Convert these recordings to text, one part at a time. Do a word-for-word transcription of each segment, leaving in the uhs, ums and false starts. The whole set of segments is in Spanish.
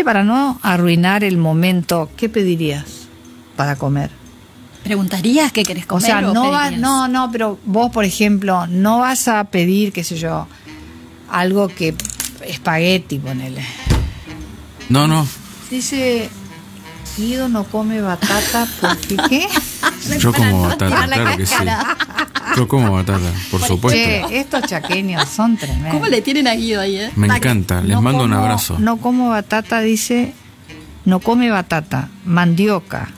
para no arruinar el momento, ¿qué pedirías para comer? ¿Preguntarías qué querés comer? O sea, o no, va, pedirías? no, no, pero vos, por ejemplo, no vas a pedir, qué sé yo, algo que espagueti, ponele. No, no. Dice, Guido no come batata porque ¿qué? Yo como batata, claro que sí. Yo como batata, por supuesto. Che, estos chaqueños son tremendos. ¿Cómo le tienen a Guido ahí, eh? Me encanta, les No mando un como- abrazo. No como batata, dice, no come batata, mandioca.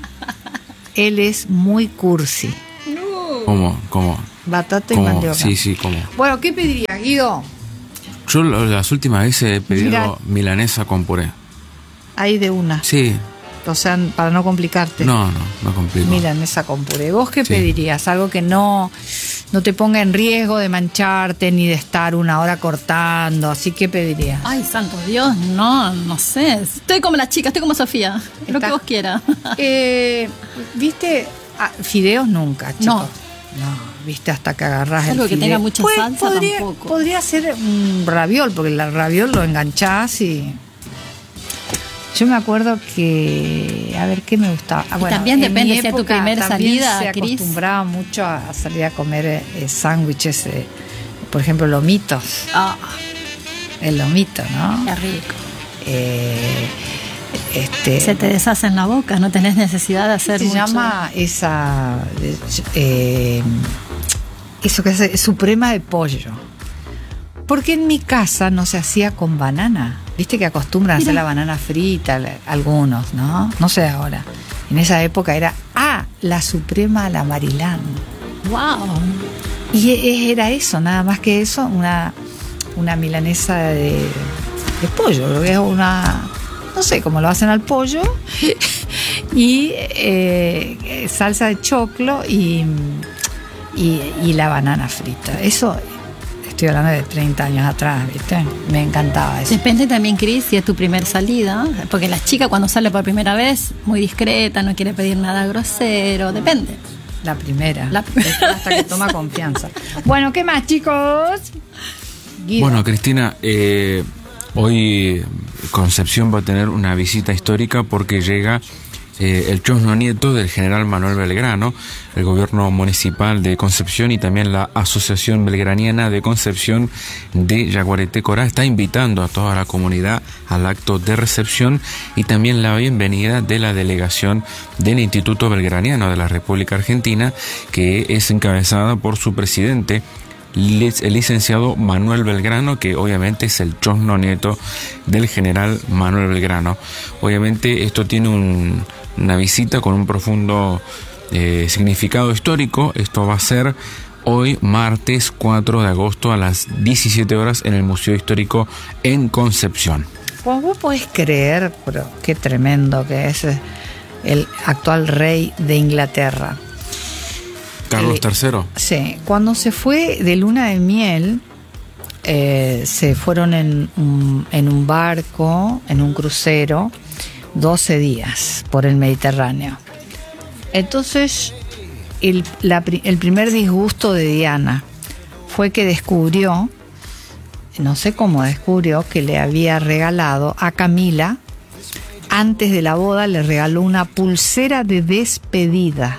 Él es muy cursi. ¿Cómo? ¿Cómo? Batata y ¿Cómo? mandioca. Sí, sí, ¿cómo? Bueno, ¿qué pedirías, Guido? Yo lo- las últimas veces he pedido Mira. milanesa con puré. Ahí de una. Sí, O sea, para no complicarte. no, no, no complico. Milanesa con puré. ¿Vos qué Sí. pedirías? Algo que no, no te ponga en riesgo de mancharte ni de estar una hora cortando. Así que pedirías. Ay, santo Dios, no, no sé. Estoy como la chica, estoy como Sofía. Lo Está- que vos quieras. Eh, ¿Viste? Ah, fideos nunca, chicos. No. No, viste, hasta que agarrás Algo el que fideo. tenga mucha Pues, salsa podría, tampoco. Podría ser un raviol, porque el raviol lo enganchás y... Yo me acuerdo que... A ver, ¿qué me gustaba? Ah, Y también en depende mi si es tu época primera también salida, se Cris. acostumbraba mucho a, a salir a comer eh, sándwiches, eh, por ejemplo, lomitos. Ah, El lomito, ¿no? qué rico. Eh, este, Se te deshace en la boca, no tenés necesidad de hacer se mucho. llama esa eh, eso que hace suprema de pollo, porque en mi casa no se hacía con banana. Viste que acostumbran a hacer la banana frita la- algunos, no no sé ahora. En esa época era ah la suprema a la Marilán, Wow. y e- era eso, nada más que eso, una una milanesa de, de pollo, lo que es una, no sé cómo lo hacen al pollo, y eh, salsa de choclo y, y, y la banana frita. Eso estoy hablando de treinta años atrás, ¿viste? Me encantaba eso. Depende también, Cris, si es tu primer salida, porque la chica cuando sale por primera vez, muy discreta, no quiere pedir nada grosero, depende. La primera. La primera Hasta que toma confianza. Bueno, ¿qué más, chicos? Guido. Bueno, Cristina, eh, hoy Concepción va a tener una visita histórica porque llega eh, el chosno nieto del general Manuel Belgrano. El gobierno municipal de Concepción y también la Asociación Belgraniana de Concepción de Yaguareté Corá está invitando a toda la comunidad al acto de recepción y también la bienvenida de la delegación del Instituto Belgraniano de la República Argentina, que es encabezada por su presidente, el licenciado Manuel Belgrano, que obviamente es el chosno nieto del general Manuel Belgrano. Obviamente esto tiene un, una visita con un profundo eh, significado histórico. Esto va a ser hoy martes cuatro de agosto a las diecisiete horas en el Museo Histórico en Concepción. Pues vos podés creer, pero qué tremendo que es el actual rey de Inglaterra. Carlos Eh, tercero. Sí, cuando se fue de luna de miel, eh, se fueron en un, en un barco, en un crucero, doce días por el Mediterráneo. Entonces, el, la pri- el primer disgusto de Diana fue que descubrió, no sé cómo descubrió, que le había regalado a Camila, antes de la boda, le regaló una pulsera de despedida.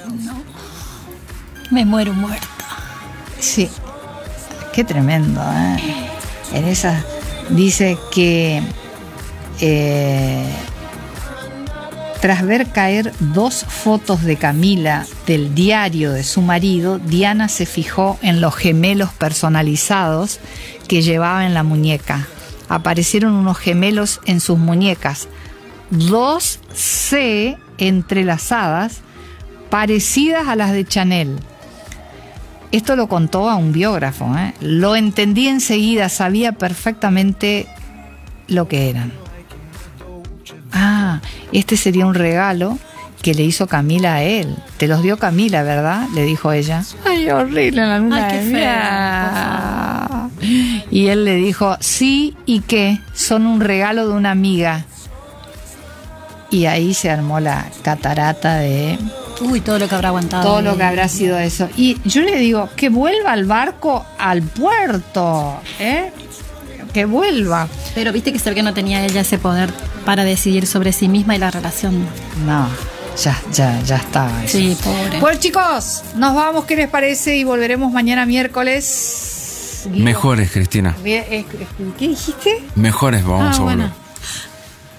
Me muero muerta. Sí, qué tremendo, ¿eh? En esa dice que eh, tras ver caer dos fotos de Camila del diario de su marido, Diana se fijó en los gemelos personalizados que llevaba en la muñeca. Aparecieron unos gemelos en sus muñecas, dos C entrelazadas, parecidas a las de Chanel. Esto lo contó a un biógrafo, ¿eh? Lo entendí enseguida, sabía perfectamente lo que eran. Ah, este sería un regalo que le hizo Camila a él. Te los dio Camila, ¿verdad? Le dijo ella. Ay, horrible en la luna Ay, qué de feo, miel. Y él le dijo, sí, ¿y qué? Son un regalo de una amiga. Y ahí se armó la catarata de... Uy, todo lo que habrá aguantado. todo lo que habrá sido eso. Y yo le digo, que vuelva el barco al puerto, ¿eh? Que vuelva. Pero viste que se ve que no tenía ella ese poder para decidir sobre sí misma y la relación. No, ya, ya, ya está. Eso. Sí, pobre. Bueno, chicos, nos vamos, ¿qué les parece? Y volveremos mañana miércoles. Mejores, Cristina. ¿Qué dijiste? Mejores vamos Ah, a volver. bueno.